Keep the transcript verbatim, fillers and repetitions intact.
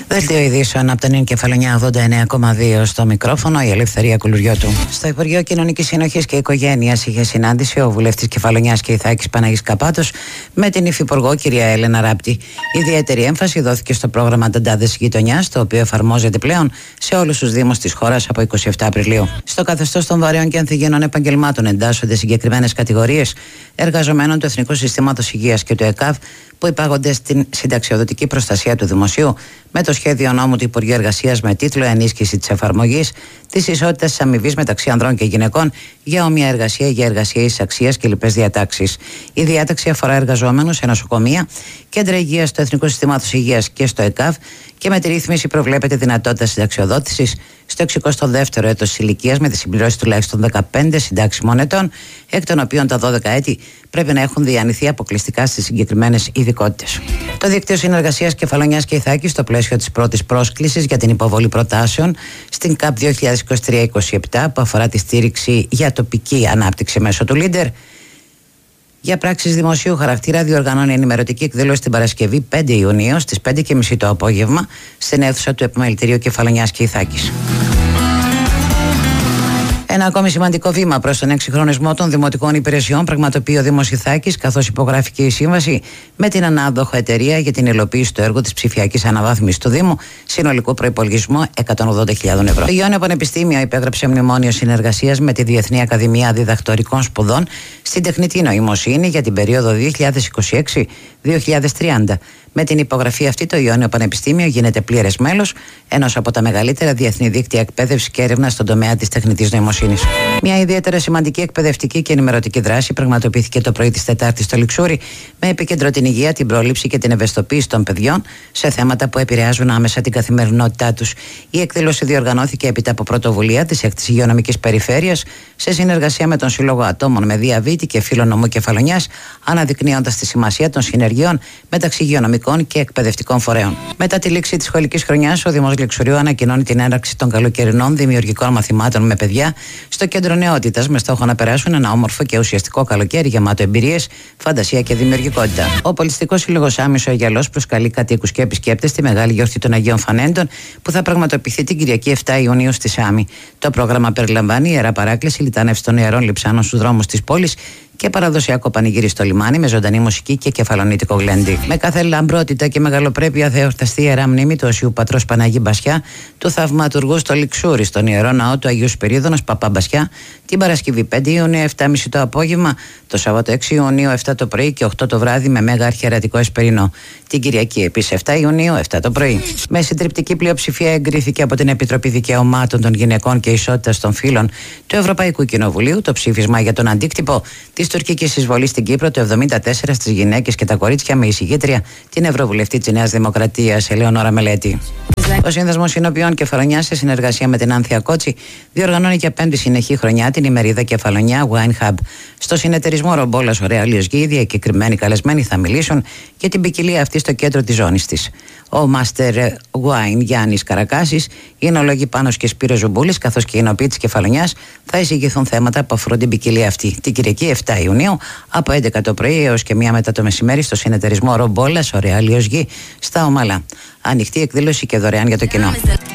Δελτίο ειδήσεων από την Κεφαλονιά ογδόντα εννέα κόμμα δύο, στο μικρόφωνο η Ελευθερία Κουλουριώτου. Στο Υπουργείο Κοινωνικής Συνοχής και Οικογένειας είχε συνάντηση ο βουλευτής Κεφαλονιάς και Ιθάκης Παναγής Καπάτος με την υφυπουργό κυρία Έλενα Ράπτη. Ιδιαίτερη έμφαση δόθηκε στο πρόγραμμα Ταντάδες Γειτονιάς, το οποίο εφαρμόζεται πλέον σε όλους τους Δήμους της χώρας από είκοσι επτά Απριλίου. Στο καθεστώς των βαρέων και ανθυγιεινών επαγγελμάτων εντάσσονται συγκεκριμένες κατηγορίες εργαζομένων του Εθνικού Συστήματος Υγείας και του ΕΚΑΒ που υπάγονται στην συνταξιοδοτική προστασία του δημοσίου, με το σχέδιο νόμου του Υπουργείου Εργασίας με τίτλο Ενίσχυση της εφαρμογής της ισότητας της αμοιβής μεταξύ ανδρών και γυναικών για όμοια εργασία, για εργασία ίσης αξίας και λοιπές διατάξεις. Η διάταξη αφορά εργαζόμενους σε νοσοκομεία, κέντρα υγείας του Εθνικού Συστήματος Υγείας και στο ΕΚΑΒ, και με τη ρύθμιση προβλέπεται δυνατότητα συνταξιοδότησης στο εξηκοστό δεύτερο έτος της ηλικίας με τη συμπληρώση τουλάχιστον δεκαπέντε συντάξιμων ετών, εκ των οποίων τα δώδεκα έτη πρέπει να έχουν διανυθεί αποκλειστικά στις συγκεκριμένες ειδικότητες. Το Δίκτυο Συνεργασίας Κεφαλονιάς και Ιθάκης, στο πλαίσιο της πρώτης πρόσκλησης για την υποβολή προτάσεων στην ΚΑΠ δύο χιλιάδες είκοσι τρία είκοσι επτά, που αφορά τη στήριξη για τοπική ανάπτυξη μέσω του Λίντερ, για πράξεις δημοσίου χαρακτήρα, διοργανώνει ενημερωτική εκδήλωση την Παρασκευή πέντε Ιουνίου στις πέντε και μισή το απόγευμα στην αίθουσα του Επιμελητηρίου Κεφαλονιάς και Ιθάκης. Ένα ακόμη σημαντικό βήμα προς τον εξυγχρονισμό των δημοτικών υπηρεσιών πραγματοποιεί ο Δήμος Ιθάκης, καθώς υπογράφηκε η σύμβαση με την ανάδοχο εταιρεία για την υλοποίηση του έργου της ψηφιακής αναβάθμισης του Δήμου, συνολικό προϋπολογισμό εκατόν ογδόντα χιλιάδες ευρώ. Το Ιόνιο Πανεπιστήμιο υπέγραψε μνημόνιο συνεργασίας με τη Διεθνή Ακαδημία Διδακτορικών Σπουδών στην Τεχνητή Νοημοσύνη για την περίοδο δύο χιλιάδες είκοσι έξι με δύο χιλιάδες τριάντα. Με την υπογραφή αυτή, το Ιόνιο Πανεπιστήμιο γίνεται πλήρες μέλος ενός από τα μεγαλύτερα διεθνή δίκτυα εκπαίδευσης και έρευνας στον τομέα της τεχνητής νοημοσύνης. Μια ιδιαίτερα σημαντική εκπαιδευτική και ενημερωτική δράση πραγματοποιήθηκε το πρωί της Τετάρτης στο Λιξούρι, με επίκεντρο την υγεία, την πρόληψη και την ευαισθητοποίηση των παιδιών σε θέματα που επηρεάζουν άμεσα την καθημερινότητά τους. Η εκδήλωση διοργανώθηκε έπειτα από πρωτοβουλία της έκτης Υγειονομικής Περιφέρειας σε συνεργασία με τον Σύλλογο Ατόμων με Διαβήτη και Φίλο Νομού Κεφαλονιάς, αναδεικνύοντας τη σημασία των συνεργειών μεταξύ υγειονομικών και εκπαιδευτικών φορέων. Μετά τη λήξη της σχολικής χρονιάς, ο Δήμος Λιξουριού ανακοινώνει την έναρξη των καλοκαιρινών δημιουργικών μαθημάτων με παιδιά στο κέντρο νεότητας, με στόχο να περάσουν ένα όμορφο και ουσιαστικό καλοκαίρι γεμάτο εμπειρίες, φαντασία και δημιουργικότητα. Ο Πολιτιστικός Σύλλογος Άμυσο Αγιαλός προσκαλεί κατοίκους και επισκέπτες στη μεγάλη γιορτή των Αγίων Φανέντων, που θα πραγματοποιηθεί την Κυριακή επτά Ιουνίου στη Σάμη. Το πρόγραμμα περιλαμβάνει ιερά παράκληση, λιτάνευση των ιερών λειψάνων στους δρόμους της πόλης και παραδοσιακό πανηγύρι στο λιμάνι με ζωντανή μουσική και κεφαλονίτικο γλέντι. Με κάθε λαμπρότητα και μεγαλοπρέπεια θα εορταστεί η ιερά μνήμη του Οσίου Πατρός Παναγί Μπασιά, του θαυματουργού στο Λιξούρι, στον ιερό ναό του Αγίου Σπυρίδωνος Παπά Μπασιά, την Παρασκευή πέντε Ιουνίου επτά και μισή το απόγευμα, το Σάββατο έξι Ιουνίου επτά το πρωί και οκτώ το βράδυ με μέγα αρχιερατικό εσπερινό. Την Κυριακή επίσης επτά Ιουνίου επτά το πρωί. Με συντριπτική πλειοψηφία εγκρίθηκε από την Επιτροπή Δικαιωμάτων των Γυναικών και Ισότητας των Φύλων του Ευρωπαϊκού Κοινοβουλίου το ψήφισμα για τον αντίκτυπο της τουρκικής εισβολής στην Κύπρο το εβδομήντα τέσσερα στις γυναίκες και τα κορίτσια, με εισηγήτρια την Ευρωβουλευτή της Νέας Δημοκρατίας Ελεονόρα Μελέτη. Ο Σύνδεσμος Συνοπιών Κεφαλονιάς, σε συνεργασία με την Άνθια Κότσι, διοργανώνει για πέμπτη συνεχή χρονιά την ημερίδα Κεφαλονιά Wine Hub. Στο συνεταιρισμό Ρομπόλας ο Ρεάλιος Γη, οι διακεκριμένοι καλεσμένοι θα μιλήσουν για την ποικιλία αυτή στο κέντρο της ζώνης της. Ο Master Wine Γιάννης Καρακάσης, οι εινολόγοι Πάνος και Σπύρος Ζουμπούλης, καθώς και οι εινοποιοί της Κεφαλονιάς θα εισηγηθούν θέματα που αφορούν την ποικιλία αυτή. Την Κυριακή επτά Ιουνίου από έντεκα το πρωί έως και μία μετά το μεσημέρι στο συνεταιρισμό Ρομπόλας ο Ρεάλιος Γη στα Ομαλά. Ανοιχτή εκδήλωση και δωρεάν για το κοινό.